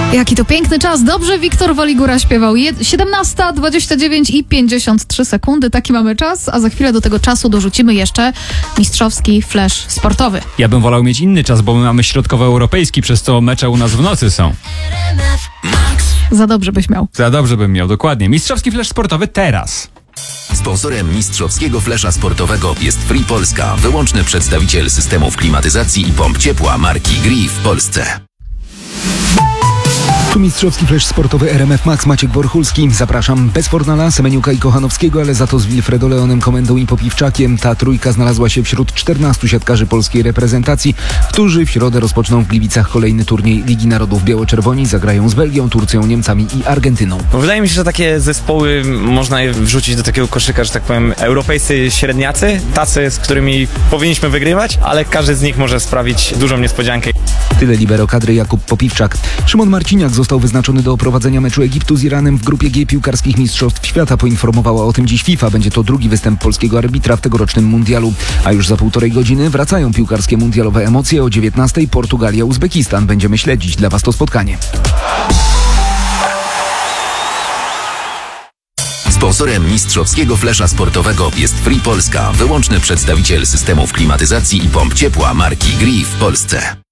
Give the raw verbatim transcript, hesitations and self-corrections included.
Jaki to piękny czas. Dobrze Wiktor Waligura śpiewał. siedemnasta, dwadzieścia dziewięć i pięćdziesiąt trzy sekundy. Taki mamy czas, a za chwilę do tego czasu dorzucimy jeszcze mistrzowski flash sportowy. Ja bym wolał mieć inny czas, bo my mamy środkowoeuropejski, przez co mecze u nas w nocy są. Za dobrze byś miał. Za dobrze bym miał, dokładnie. Mistrzowski flash sportowy teraz. Sponsorem mistrzowskiego flesza sportowego jest Free Polska, wyłączny przedstawiciel systemów klimatyzacji i pomp ciepła marki Gree w Polsce. Tu mistrzowski flash sportowy R M F Max, Maciek Borchulski. Zapraszam bez Fornala, Semeniuka i Kochanowskiego, ale za to z Wilfredo Leonem, Komendą i Popiwczakiem. Ta trójka znalazła się wśród czternastu siatkarzy polskiej reprezentacji, którzy w środę rozpoczną w Gliwicach kolejny turniej Ligi Narodów. Biało-czerwoni zagrają z Belgią, Turcją, Niemcami i Argentyną. Bo wydaje mi się, że takie zespoły można je wrzucić do takiego koszyka, że tak powiem, europejscy średniacy, tacy, z którymi powinniśmy wygrywać, ale każdy z nich może sprawić dużą niespodziankę. Tyle libero kadry Jakub Popiwczak. Szymon Marciniak został wyznaczony do oprowadzenia meczu Egiptu z Iranem w grupie G piłkarskich Mistrzostw Świata. Poinformowała o tym dziś FIFA. Będzie to drugi występ polskiego arbitra w tegorocznym mundialu. A już za półtorej godziny wracają piłkarskie mundialowe emocje. O dziewiętnastej Portugalia, Uzbekistan. Będziemy śledzić dla Was to spotkanie. Sponsorem mistrzowskiego flesza sportowego jest Free Polska, wyłączny przedstawiciel systemów klimatyzacji i pomp ciepła marki Gree w Polsce.